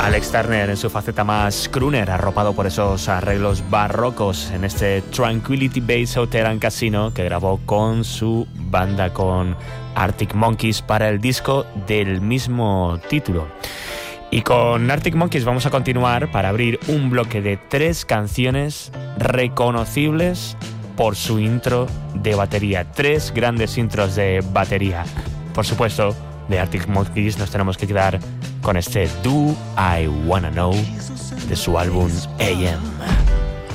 Alex Turner en su faceta más crooner, arropado por esos arreglos barrocos en este Tranquility Base Hotel and Casino que grabó con su banda, con Arctic Monkeys, para el disco del mismo título. Y con Arctic Monkeys vamos a continuar para abrir un bloque de 3 canciones reconocibles por su intro de batería. 3 grandes intros de batería. Por supuesto, de Arctic Monkeys nos tenemos que quedar con este Do I Wanna Know de su álbum AM.